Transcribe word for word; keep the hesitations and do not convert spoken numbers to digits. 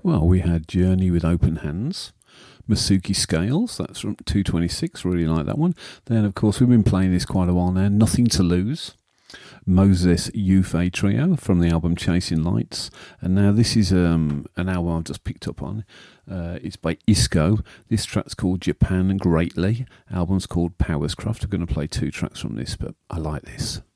Well, we had Journey with Open Hands, Masuki Scales, that's from two twenty-six, really like that one. Then, of course, we've been playing this quite a while now, Nothing to Lose, Moses Yufe Trio from the album Chasing Lights. And now this is um, an album I've just picked up on. Uh, it's by Isco. This track's called Japan Greatly. Album's called Powerscraft. I'm going to play two tracks from this, but I like this.